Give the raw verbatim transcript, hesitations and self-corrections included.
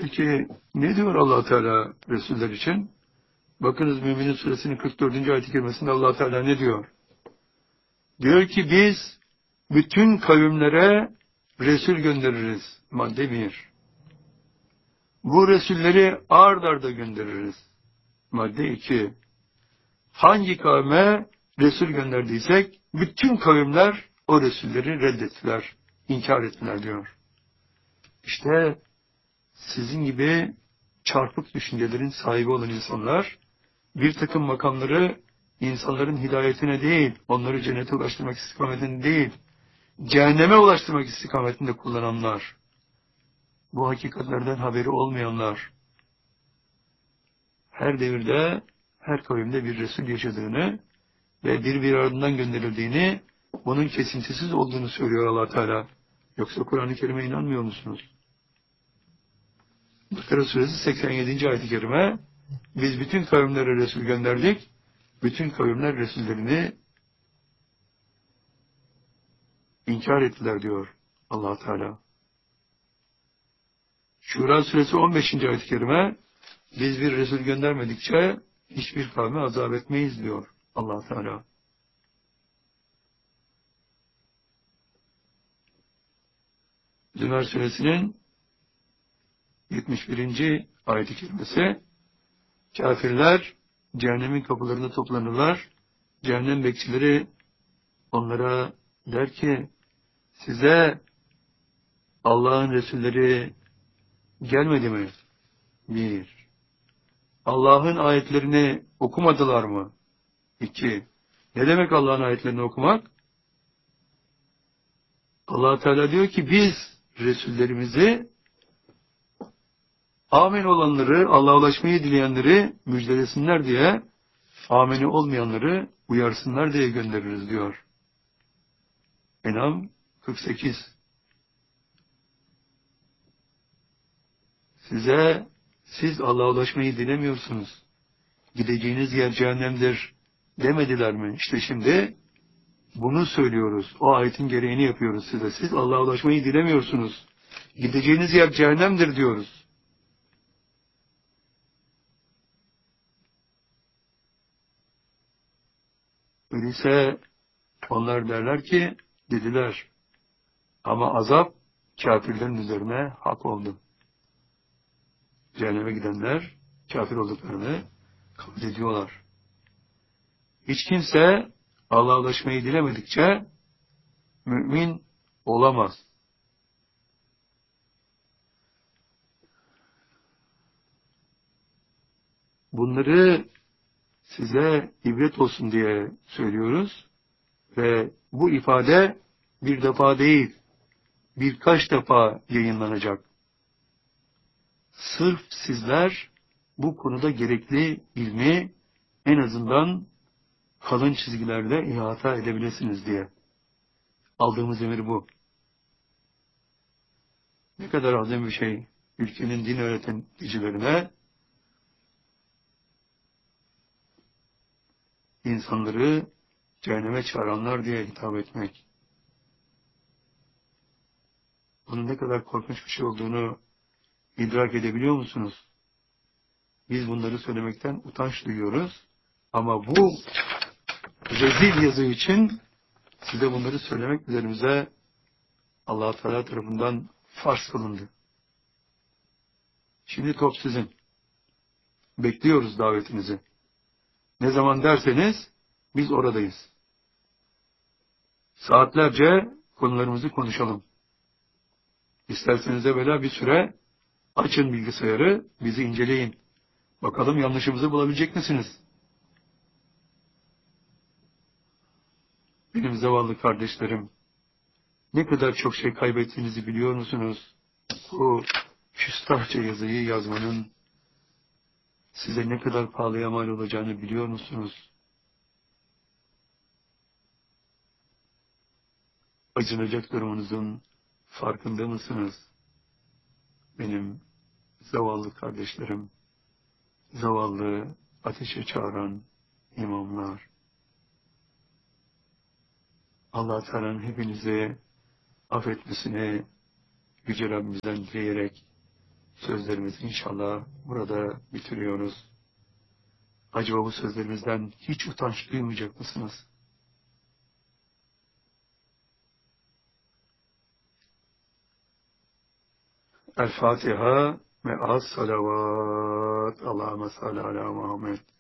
Peki ne diyor Allah Teala Resuller için? Bakınız Mü'minin suresinin kırk dördüncü ayet-i kerimesinde Allah Teala ne diyor? Diyor ki biz bütün kavimlere Resul göndeririz. Madde bir. Bu Resulleri ard arda göndeririz. Madde iki. Hangi kavme Resul gönderdiysek bütün kavimler o Resulleri reddettiler, inkar ettiler diyor. İşte sizin gibi çarpık düşüncelerin sahibi olan insanlar bir takım makamları insanların hidayetine değil, onları cennete ulaştırmak istikametinde değil, cehenneme ulaştırmak istikametinde kullananlar, bu hakikatlerden haberi olmayanlar, her devirde, her kavimde bir Resul yaşadığını ve bir bir ardından gönderildiğini, bunun kesintisiz olduğunu söylüyor Allah Teala. Yoksa Kur'an-ı Kerim'e inanmıyor musunuz? Bakara suresi seksen yedinci ayet-i kerime, biz bütün kavimlere Resul gönderdik, bütün kavimler Resullerini inkar ettiler diyor Allah Teala. Şura suresi on beşinci ayet-i kerime, biz bir Resul göndermedikçe hiçbir kavmi azap etmeyiz diyor Allah Teala. Zümer suresinin yetmiş birinci ayet-i kerimesi, kafirler cehennemin kapılarında toplanırlar, cehennem bekçileri onlara der ki, size Allah'ın Resulleri gelmedi mi? Bir. Allah'ın ayetlerini okumadılar mı? İki. Ne demek Allah'ın ayetlerini okumak? Allah Teala diyor ki biz Resullerimizi amin olanları, Allah'a ulaşmayı dileyenleri müjdelesinler diye, amini olmayanları uyarsınlar diye göndeririz diyor. En'am kırk sekiz. Size, siz Allah'a ulaşmayı dilemiyorsunuz, gideceğiniz yer cehennemdir demediler mi? İşte şimdi bunu söylüyoruz. O ayetin gereğini yapıyoruz size. Siz Allah'a ulaşmayı dilemiyorsunuz, gideceğiniz yer cehennemdir diyoruz. Öyleyse onlar derler ki, dediler, ama azap kafirlerin üzerine hak oldu. Cehenneme gidenler kafir olduklarını kabul ediyorlar. Hiç kimse Allah'a ulaşmayı dilemedikçe mümin olamaz. Bunları size ibret olsun diye söylüyoruz ve bu ifade bir defa değil, birkaç defa yayınlanacak. Sırf sizler bu konuda gerekli ilmi en azından kalın çizgilerde ihata edebilirsiniz diye. Aldığımız emir bu. Ne kadar azim bir şey ülkenin din öğreticilerine insanları cehenneme çağıranlar diye hitap etmek. Bunun ne kadar korkunç bir şey olduğunu idrak edebiliyor musunuz? Biz bunları söylemekten utanç duyuyoruz. Ama bu rezil yazı için size bunları söylemek üzerimize Allah Teala tarafından farz kılındı. Şimdi top sizin. Bekliyoruz davetinizi. Ne zaman derseniz biz oradayız. Saatlerce konularımızı konuşalım. İsterseniz evvela bir süre açın bilgisayarı, bizi inceleyin. Bakalım yanlışımızı bulabilecek misiniz? Benim zavallı kardeşlerim, ne kadar çok şey kaybettiğinizi biliyor musunuz? Bu küstahça yazıyı yazmanın size ne kadar pahalıya mal olacağını biliyor musunuz? Acınacak durumunuzun farkında mısınız? Benim zavallı kardeşlerim, zavallı ateşe çağıran imamlar. Allah Teala'nın hepinizi affetmesini Yüce Rabbimizden dileyerek sözlerimizi inşallah burada bitiriyoruz. Acaba bu sözlerimizden hiç utanç duymayacak mısınız? El Fatiha ve as salavat. Allahümme salli ala Muhammed.